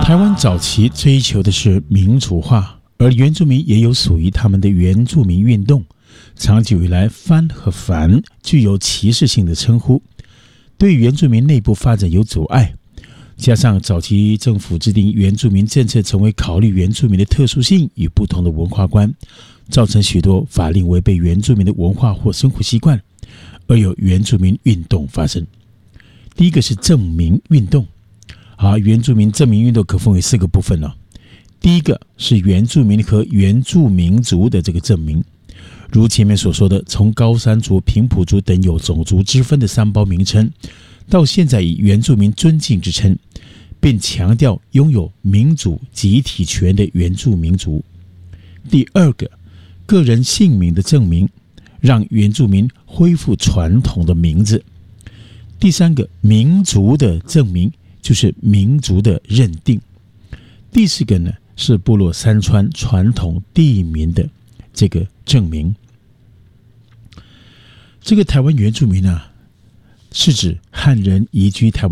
台湾早期追求的是民主化，而原住民也有属于他们的原住民运动。长久以来，番和繁具有歧视性的称呼，对原住民内部发展有阻碍。加上早期政府制定原住民政策，成为考虑原住民的特殊性与不同的文化观，造成许多法令违背原住民的文化或生活习惯，而有原住民运动发生。第一个是正名运动。原住民正名运动可分为4个部分了。第一个是原住民和原住民族的这个正名，如前面所说的，从高山族、平埔族等有种族之分的3胞名称，到现在以原住民尊敬之称，并强调拥有民主集体权的原住民族。第二个，个人姓名的正名，让原住民恢复传统的名字。第三个，民族的正名，就是民族的认定。第4个呢，是部落山川传统地名的这个证明。这个台湾原住民是指汉人移居台湾